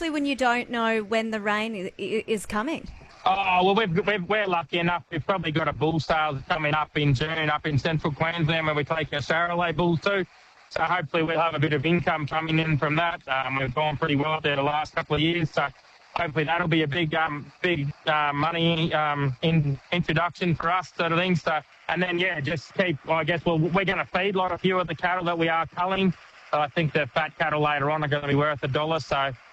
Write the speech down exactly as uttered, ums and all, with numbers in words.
especially when you don't know when the rain i- i- is coming? Oh, well, we've, we've, we're lucky enough. We've probably got a bull sales coming up in June up in central Queensland where we take our Charolais bulls to. So hopefully we'll have a bit of income coming in from that. Um, we've gone pretty well there the last couple of years. So hopefully that'll be a big um, big uh, money um, in, introduction for us sort of thing. So, and then, yeah, just keep, well, I guess well, we're going to feedlot a few of the cattle that we are culling. So I think the fat cattle later on are going to be worth a dollar. So